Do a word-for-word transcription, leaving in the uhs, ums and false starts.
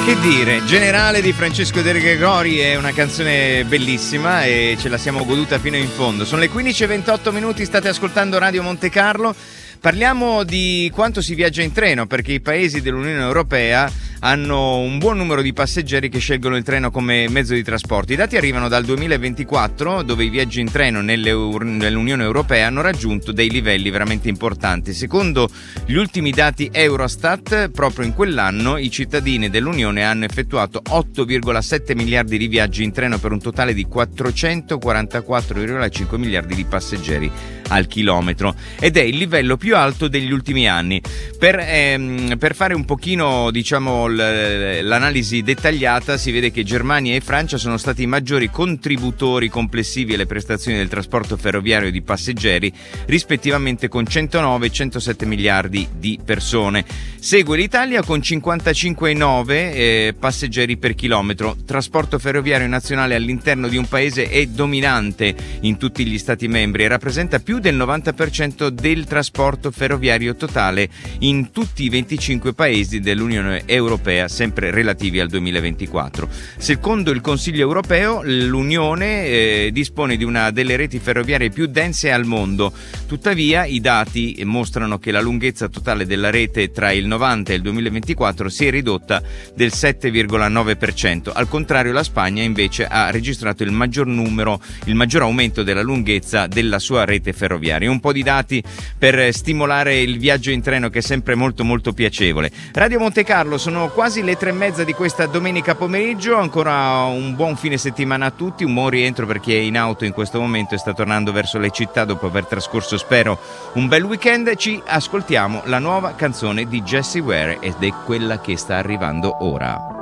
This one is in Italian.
Che dire, Generale di Francesco De Gregori è una canzone bellissima e ce la siamo goduta fino in fondo. Sono le quindici e ventotto minuti, state ascoltando Radio Monte Carlo. Parliamo di quanto si viaggia in treno, perché i paesi dell'Unione Europea hanno un buon numero di passeggeri che scelgono il treno come mezzo di trasporto. I dati arrivano dal duemilaventiquattro, dove i viaggi in treno nell'Unione Europea hanno raggiunto dei livelli veramente importanti. Secondo gli ultimi dati Eurostat, proprio in quell'anno i cittadini dell'Unione hanno effettuato otto virgola sette miliardi di viaggi in treno per un totale di quattrocentoquarantaquattro virgola cinque miliardi di passeggeri al chilometro, ed è il livello più alto degli ultimi anni. Per, ehm, per fare un pochino, diciamo, l'analisi dettagliata, si vede che Germania e Francia sono stati i maggiori contributori complessivi alle prestazioni del trasporto ferroviario di passeggeri, rispettivamente con centonove e centosette miliardi di persone. Segue l'Italia con cinquantacinque virgola nove eh, passeggeri per chilometro. Trasporto ferroviario nazionale all'interno di un paese è dominante in tutti gli stati membri e rappresenta più del novanta per cento del trasporto ferroviario totale in tutti i venticinque paesi dell'Unione Europea, sempre relativi al duemilaventiquattro. Secondo il Consiglio europeo, l'Unione eh, dispone di una delle reti ferroviarie più dense al mondo. Tuttavia, i dati mostrano che la lunghezza totale della rete tra il novanta e il duemilaventiquattro si è ridotta del sette virgola nove per cento. Al contrario, la Spagna invece ha registrato il maggior numero, il maggior aumento della lunghezza della sua rete ferroviaria. Un po' di dati per stimolare il viaggio in treno, che è sempre molto molto piacevole. Radio Monte Carlo, sono quasi le tre e mezza di questa domenica pomeriggio. Ancora un buon fine settimana a tutti, un buon rientro per chi è in auto in questo momento e sta tornando verso le città dopo aver trascorso, spero, un bel weekend. Ci ascoltiamo la nuova canzone di Jessie Ware ed è quella che sta arrivando ora.